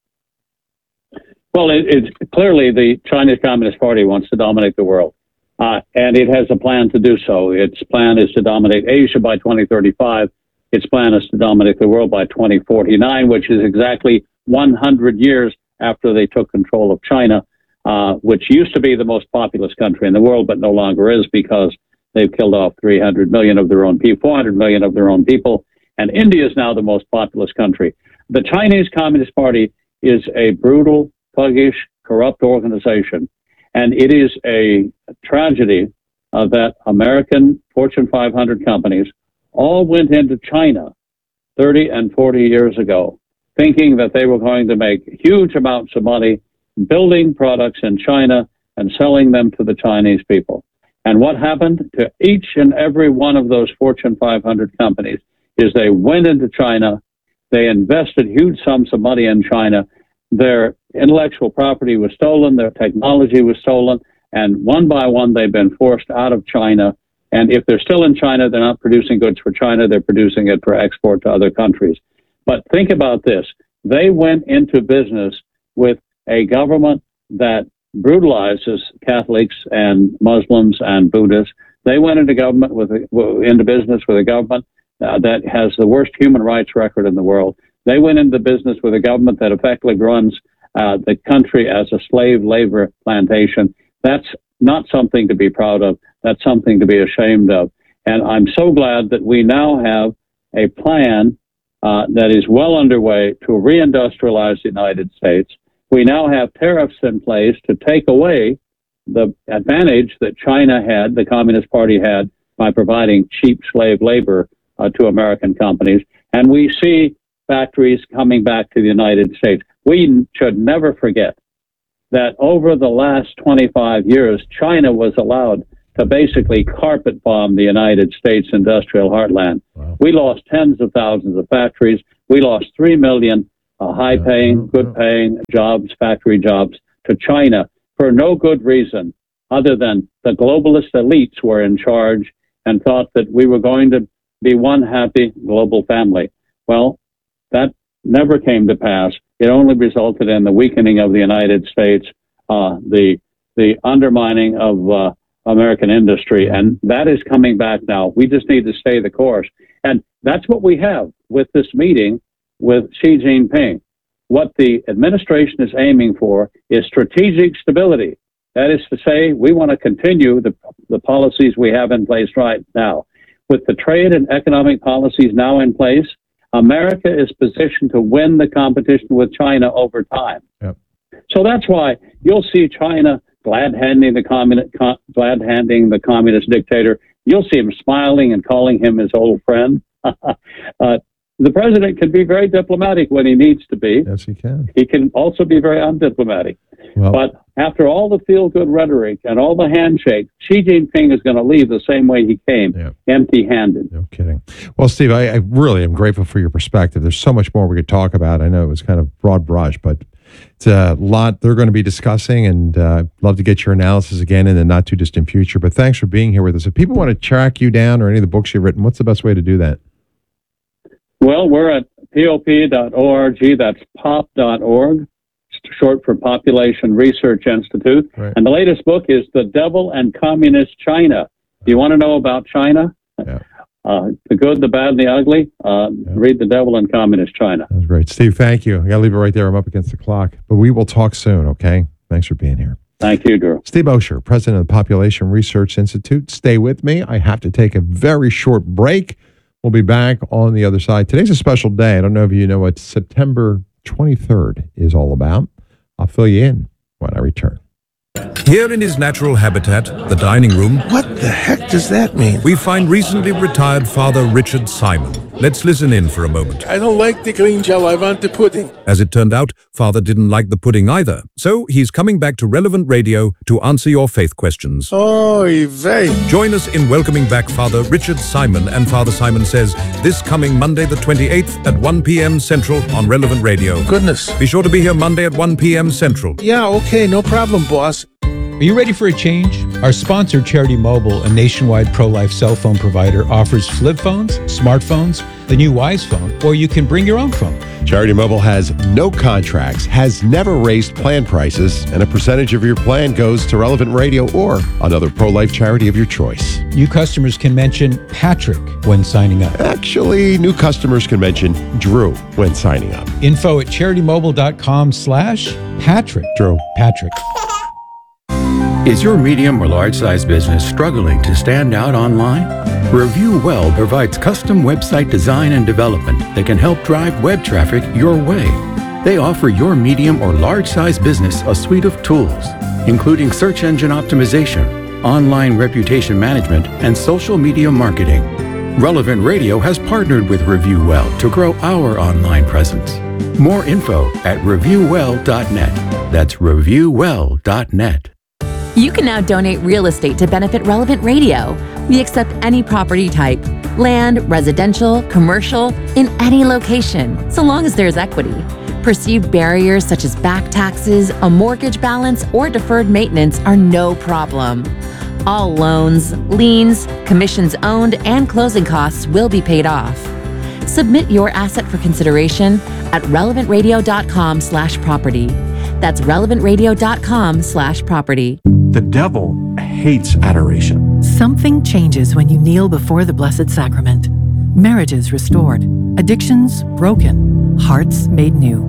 Well, it, it's clearly the Chinese Communist Party wants to dominate the world, uh, and it has a plan to do so. Its plan is to dominate Asia by twenty thirty-five. Its plan is to dominate the world by twenty forty-nine, which is exactly one hundred years after they took control of China, uh, which used to be the most populous country in the world, but no longer is, because they've killed off three hundred million of their own people, four hundred million of their own people, and India is now the most populous country. The Chinese Communist Party is a brutal, thuggish, corrupt organization, and it is a tragedy uh, that American Fortune five hundred companies all went into China thirty and forty years ago, thinking that they were going to make huge amounts of money building products in China and selling them to the Chinese people. And what happened to each and every one of those Fortune five hundred companies is they went into China, they invested huge sums of money in China, their intellectual property was stolen, their technology was stolen, and one by one they've been forced out of China. And if they're still in China, they're not producing goods for China, they're producing it for export to other countries. But think about this. They went into business with a government that brutalizes Catholics and Muslims and Buddhists. They went into government with a, into business with a government uh, that has the worst human rights record in the world. They went into business with a government that effectively runs uh, the country as a slave labor plantation. That's not something to be proud of. That's something to be ashamed of. And I'm so glad that we now have a plan uh, that is well underway to reindustrialize the United States. We now have tariffs in place to take away the advantage that China had, the Communist Party had, by providing cheap slave labor uh, to American companies. And we see factories coming back to the United States. We should never forget that over the last twenty-five years, China was allowed to basically carpet bomb the United States industrial heartland. Wow. We lost tens of thousands of factories. We lost three million uh, high-paying, good-paying jobs, factory jobs, to China for no good reason other than the globalist elites were in charge and thought that we were going to be one happy global family. Well, that never came to pass. It only resulted in the weakening of the United States, uh, the the undermining of uh, American industry, and that is coming back now. We just need to stay the course. And that's what we have with this meeting with Xi Jinping. What the administration is aiming for is strategic stability. That is to say, we want to continue the, the policies we have in place right now. With the trade and economic policies now in place, America is positioned to win the competition with China over time. Yep. So that's why you'll see China glad-handing the communist, com, glad-handing the communist dictator. You'll see him smiling and calling him his old friend. uh, the president can be very diplomatic when he needs to be. Yes, he can. He can also be very undiplomatic. Well, but after all the feel-good rhetoric and all the handshake, Xi Jinping is going to leave the same way he came, yeah. empty-handed. No kidding. Well, Steve, I, I really am grateful for your perspective. There's so much more we could talk about. I know it was kind of broad brush, but it's a lot they're going to be discussing, and uh, I'd love to get your analysis again in the not-too-distant future. But thanks for being here with us. If people want to track you down or any of the books you've written, what's the best way to do that? Well, we're at pop dot org. That's pop dot org, short for Population Research Institute. Right. And the latest book is The Devil and Communist China. Do you want to know about China? Yeah. Uh, the good, the bad, and the ugly? Uh, yeah. Read The Devil and Communist China. That's great. Steve, thank you. I got to leave it right there. I'm up against the clock. But we will talk soon, okay? Thanks for being here. Thank you, Drew. Steve Osher, president of the Population Research Institute. Stay with me. I have to take a very short break. We'll be back on the other side. Today's a special day. I don't know if you know what September twenty-third is all about. I'll fill you in when I return. Here in his natural habitat, the dining room. What the heck does that mean? We find recently retired Father Richard Simon. Let's listen in for a moment. I don't like the green gel. I want the pudding. As it turned out, Father didn't like the pudding either. So he's coming back to Relevant Radio to answer your faith questions. Oy vey. Join us in welcoming back Father Richard Simon and Father Simon Says this coming Monday the twenty-eighth at one p.m. Central on Relevant Radio. Goodness. Be sure to be here Monday at one p.m. Central. Yeah, okay, no problem, boss. Are you ready for a change? Our sponsor, Charity Mobile, a nationwide pro-life cell phone provider, offers flip phones, smartphones, the new Wise phone, or you can bring your own phone. Charity Mobile has no contracts, has never raised plan prices, and a percentage of your plan goes to Relevant Radio or another pro-life charity of your choice. New customers can mention Patrick when signing up. Actually, new customers can mention Drew when signing up. Info at charitymobile.com slash Patrick. Drew. Patrick. Is your medium or large size business struggling to stand out online? Review Well provides custom website design and development that can help drive web traffic your way. They offer your medium or large size business a suite of tools, including search engine optimization, online reputation management, and social media marketing. Relevant Radio has partnered with Review Well to grow our online presence. More info at review well dot net. That's review well dot net. You can now donate real estate to benefit Relevant Radio. We accept any property type, land, residential, commercial, in any location, so long as there's equity. Perceived barriers such as back taxes, a mortgage balance, or deferred maintenance are no problem. All loans, liens, commissions owned, and closing costs will be paid off. Submit your asset for consideration at relevant radio dot com slash property. That's relevant radio dot com slash property. The devil hates adoration. Something changes when you kneel before the Blessed Sacrament. Marriages restored, addictions broken, hearts made new.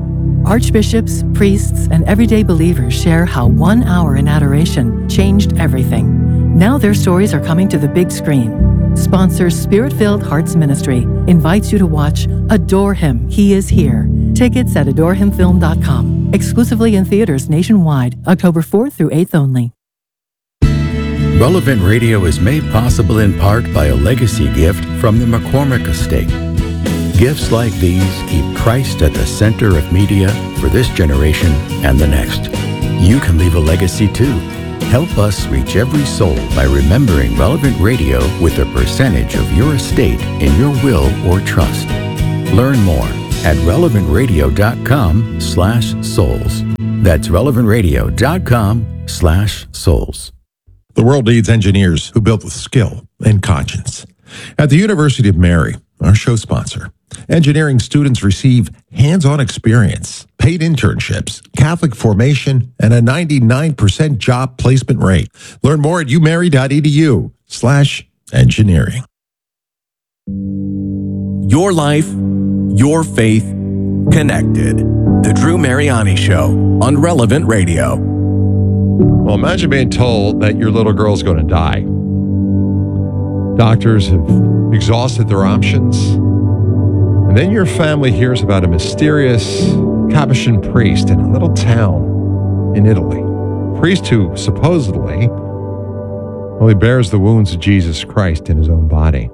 Archbishops, priests, and everyday believers share how one hour in adoration changed everything. Now their stories are coming to the big screen. Sponsor Spirit-Filled Hearts Ministry invites you to watch Adore Him, He Is Here. Tickets at adore him film dot com. Exclusively in theaters nationwide, October fourth through eighth only. Relevant Radio is made possible in part by a legacy gift from the McCormick Estate. Gifts like these keep Christ at the center of media for this generation and the next. You can leave a legacy too. Help us reach every soul by remembering Relevant Radio with a percentage of your estate in your will or trust. Learn more at relevant radio dot com slash souls. That's relevant radio dot com slash souls. The world needs engineers who build with skill and conscience. At the University of Mary, our show sponsor, engineering students receive hands-on experience, paid internships, Catholic formation, and a ninety-nine percent job placement rate. Learn more at umary.edu slash engineering. Your life, your faith, connected. The Drew Mariani Show on Relevant Radio. Well, imagine being told that your little girl's going to die. Doctors have exhausted their options. And then your family hears about a mysterious Capuchin priest in a little town in Italy. A priest who supposedly only bears the wounds of Jesus Christ in his own body.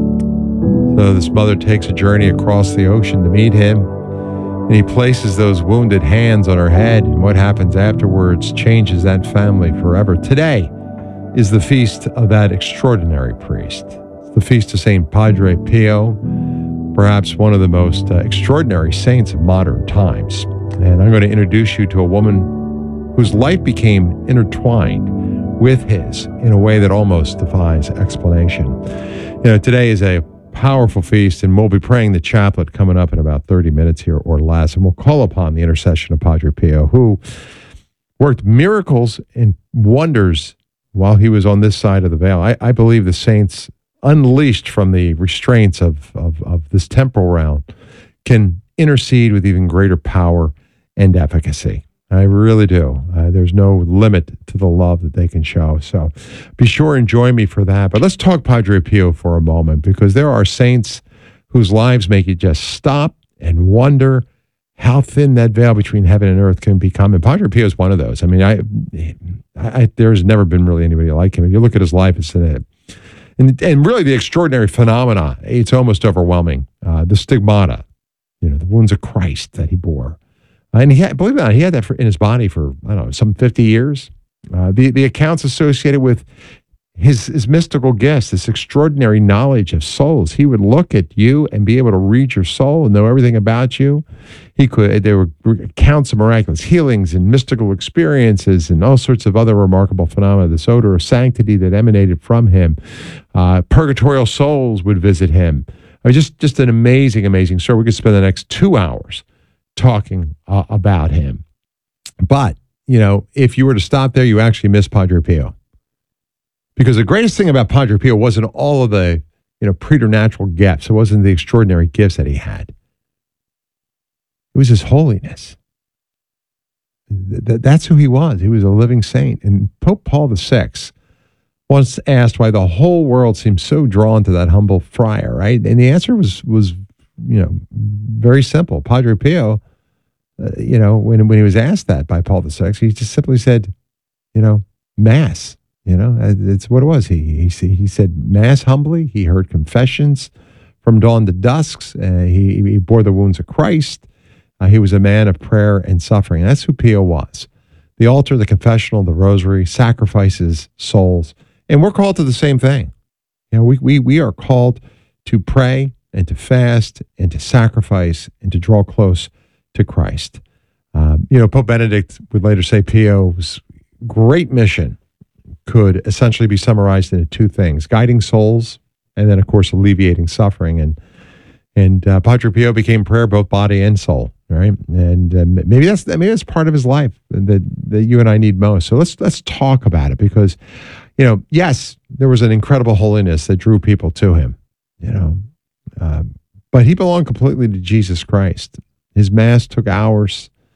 So this mother takes a journey across the ocean to meet him, and he places those wounded hands on her head, and what happens afterwards changes that family forever. Today is the feast of that extraordinary priest. It's the feast of Saint Padre Pio, perhaps one of the most uh, extraordinary saints of modern times. And I'm going to introduce you to a woman whose life became intertwined with his in a way that almost defies explanation. You know, today is a powerful feast, and we'll be praying the chaplet coming up in about thirty minutes here or less, and we'll call upon the intercession of Padre Pio, who worked miracles and wonders while he was on this side of the veil. I, I believe the saints, unleashed from the restraints of, of, of this temporal realm, can intercede with even greater power and efficacy. I really do. Uh, there's no limit to the love that they can show. So be sure and join me for that. But let's talk Padre Pio for a moment, because there are saints whose lives make you just stop and wonder how thin that veil between heaven and earth can become. And Padre Pio is one of those. I mean, I, I, there's never been really anybody like him. If you look at his life, it's an, and, and really the extraordinary phenomena, it's almost overwhelming. Uh, the stigmata, you know, the wounds of Christ that he bore. And he had, believe it or not, he had that for, in his body for, I don't know, some fifty years. Uh, the, the accounts associated with his, his mystical gifts, this extraordinary knowledge of souls. He would look at you and be able to read your soul and know everything about you. He could, there were accounts of miraculous healings and mystical experiences and all sorts of other remarkable phenomena. This odor of sanctity that emanated from him. Uh, purgatorial souls would visit him. I mean, just, just an amazing, amazing story. We could spend the next two hours talking uh, about him. But, you know, if you were to stop there, you actually miss Padre Pio. Because the greatest thing about Padre Pio wasn't all of the, you know, preternatural gifts. It wasn't the extraordinary gifts that he had. It was his holiness. Th- that's who he was. He was a living saint. And Pope Paul the Sixth once asked why the whole world seemed so drawn to that humble friar, right? And the answer was, was you know, very simple. Padre Pio, uh, you know, when when he was asked that by Paul the Sixth, he just simply said, you know, Mass. You know, it's what it was. He he he said Mass humbly. He heard confessions from dawn to dusk. Uh, he he bore the wounds of Christ. Uh, he was a man of prayer and suffering. And that's who Pio was. The altar, the confessional, the rosary, sacrifices souls, and we're called to the same thing. You know, we we we are called to pray and to fast and to sacrifice and to draw close to Christ. Um, you know, Pope Benedict would later say Pio's great mission could essentially be summarized into two things: guiding souls, and then, of course, alleviating suffering. And and uh, Padre Pio became prayer, both body and soul. Right, and uh, maybe that's maybe that's part of his life that that you and I need most. So let's let's talk about it, because, you know, yes, there was an incredible holiness that drew people to him. You know, uh, but he belonged completely to Jesus Christ. His Mass took hours.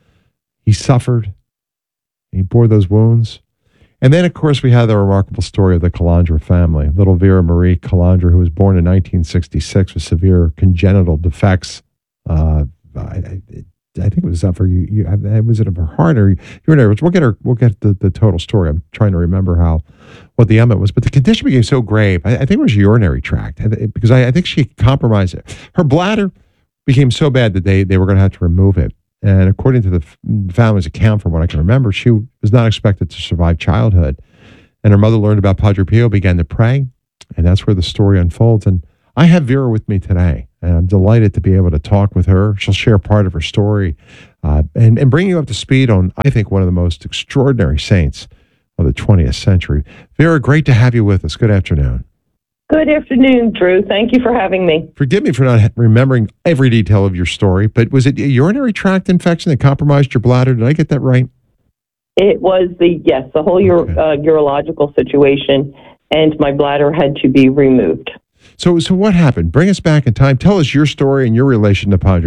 He suffered. He bore those wounds. And then, of course, we have the remarkable story of the Calandra family. Little Vera Marie Calandra, who was born in nineteen sixty-six with severe congenital defects. Uh, I, I think it was up for you. you was it of her heart or urinary? We'll get her. We'll get the, the total story. I'm trying to remember how what the element was, but the condition became so grave. I, I think it was urinary tract because I, I think she compromised it. Her bladder became so bad that they they were going to have to remove it. And according to the family's account, from what I can remember, she was not expected to survive childhood. And her mother learned about Padre Pio, began to pray, and that's where the story unfolds. And I have Vera with me today, and I'm delighted to be able to talk with her. She'll share part of her story uh, and, and bring you up to speed on, I think, one of the most extraordinary saints of the twentieth century. Vera, great to have you with us. Good afternoon. Good afternoon, Drew. Thank you for having me. Forgive me for not remembering every detail of your story, but was it a urinary tract infection that compromised your bladder? Did I get that right? It was the, yes, the whole okay. uro, uh, urological situation, and my bladder had to be removed. So, so what happened? Bring us back in time. Tell us your story and your relation to Padre